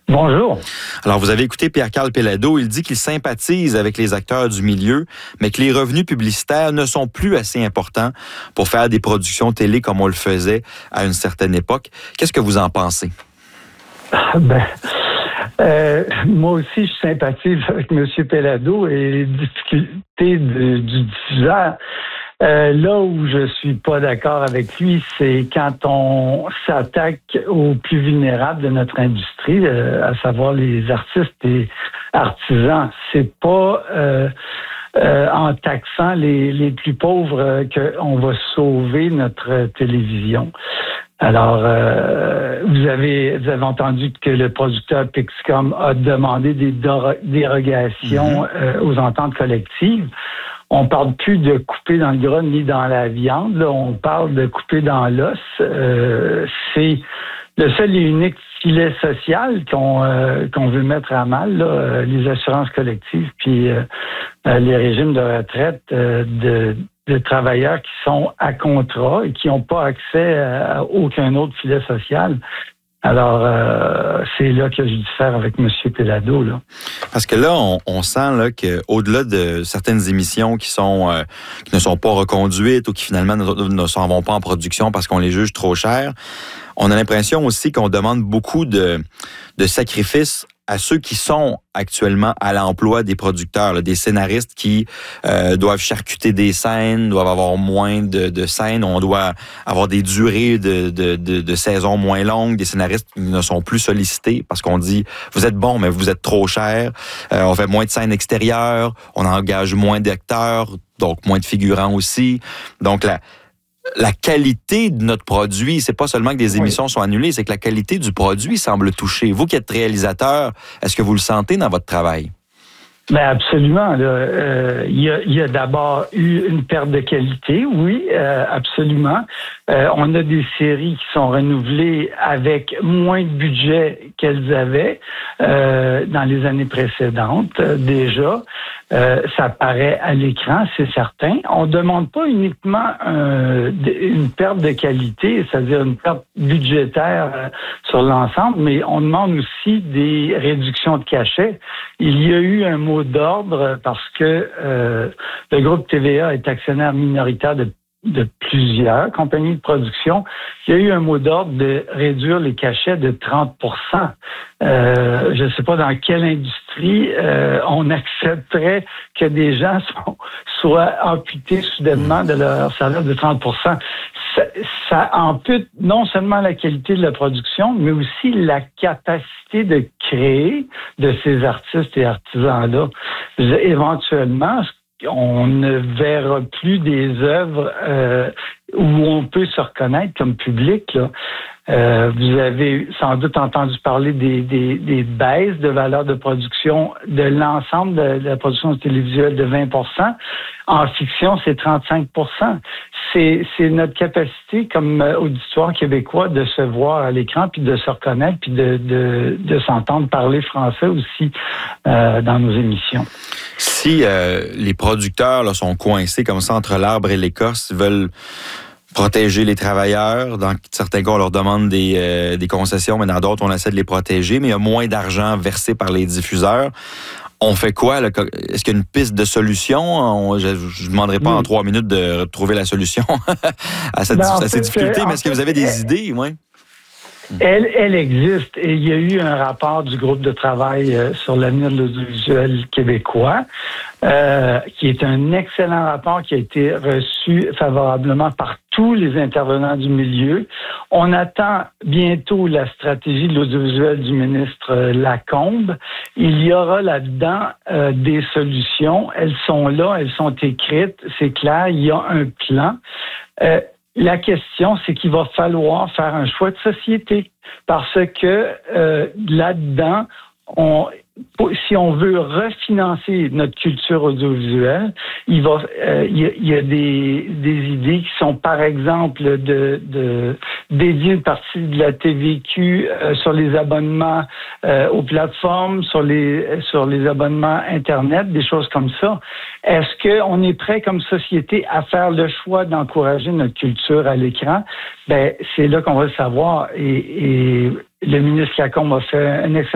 Bonjour. Alors, vous avez écouté Pierre-Carl Péladeau. Il dit qu'il sympathise avec les acteurs du milieu, mais que les revenus publicitaires ne sont plus assez importants pour faire des productions télé comme on le faisait à une certaine époque. Qu'est-ce que vous en pensez? Moi aussi, je sympathise avec M. Péladeau et les difficultés du diffuseur. Là où je suis pas d'accord avec lui, c'est quand on s'attaque aux plus vulnérables de notre industrie, à savoir les artistes et artisans. C'est pas en taxant les plus pauvres qu'on va sauver notre télévision. Alors, vous avez entendu que le producteur Pixcom a demandé des dérogations aux ententes collectives. On parle plus de couper dans le gras ni dans la viande. Là, on parle de couper dans l'os. C'est le seul et unique filet social qu'on veut mettre à mal, là, les assurances collectives, puis les régimes de retraite de travailleurs qui sont à contrat et qui n'ont pas accès à aucun autre filet social. Alors, c'est là que je diffère avec M. Péladeau, là. Parce que là, on sent là qu'au-delà de certaines émissions qui ne sont pas reconduites ou qui finalement ne s'en vont pas en production parce qu'on les juge trop chers, on a l'impression aussi qu'on demande beaucoup de sacrifices à ceux qui sont actuellement à l'emploi des producteurs, là, des scénaristes qui doivent charcuter des scènes, doivent avoir moins de scènes, on doit avoir des durées de saisons moins longues, des scénaristes qui ne sont plus sollicités parce qu'on dit « vous êtes bon, mais vous êtes trop cher », on fait moins de scènes extérieures, on engage moins d'acteurs, donc moins de figurants aussi. Donc la qualité de notre produit, c'est pas seulement que des émissions sont annulées, c'est que la qualité du produit semble toucher. Vous qui êtes réalisateur, est-ce que vous le sentez dans votre travail? Ben absolument. Il y a d'abord eu une perte de qualité, oui, absolument. On a des séries qui sont renouvelées avec moins de budget qu'elles avaient dans les années précédentes déjà. Ça paraît à l'écran, c'est certain. On demande pas uniquement une perte de qualité, c'est-à-dire une perte budgétaire sur l'ensemble, mais on demande aussi des réductions de cachets. Il y a eu un mot d'ordre parce que le groupe TVA est actionnaire minoritaire de plusieurs compagnies de production. Il y a eu un mot d'ordre de réduire les cachets de 30 Je ne sais pas dans quelle industrie on accepterait que des gens soient amputés soudainement de leur salaire de 30 Ça ampute non seulement la qualité de la production, mais aussi la capacité de créer de ces artistes et artisans-là. Éventuellement, on ne verra plus des œuvres où on peut se reconnaître comme public, là. Vous avez sans doute entendu parler des baisses de valeur de production de l'ensemble de la production télévisuelle de 20%. En fiction, c'est 35%. C'est notre capacité comme auditoire québécois de se voir à l'écran, puis de se reconnaître, puis de s'entendre parler français aussi dans nos émissions. Si les producteurs là, sont coincés comme ça entre l'arbre et l'écorce, ils veulent protéger les travailleurs. Dans certains cas, on leur demande des concessions, mais dans d'autres, on essaie de les protéger, mais il y a moins d'argent versé par les diffuseurs. On fait quoi, là? Est-ce qu'il y a une piste de solution? Je ne demanderai pas en 3 minutes de trouver la solution à ces difficultés, mais est-ce que vous avez des idées? Ouais. Elle existe et il y a eu un rapport du groupe de travail sur l'avenir de l'audiovisuel québécois qui est un excellent rapport qui a été reçu favorablement par tous les intervenants du milieu. On attend bientôt la stratégie de l'audiovisuel du ministre Lacombe. Il y aura là-dedans des solutions. Elles sont là, elles sont écrites, c'est clair, il y a un plan. La question, c'est qu'il va falloir faire un choix de société parce que là-dedans, si on veut refinancer notre culture audiovisuelle, il y a des idées qui sont, par exemple, de dédier une partie de la TVQ sur les abonnements aux plateformes, sur les abonnements Internet, des choses comme ça. Est-ce qu'on est prêt comme société à faire le choix d'encourager notre culture à l'écran? Ben, c'est là qu'on va le savoir. Et le ministre Lacombe a fait un excellent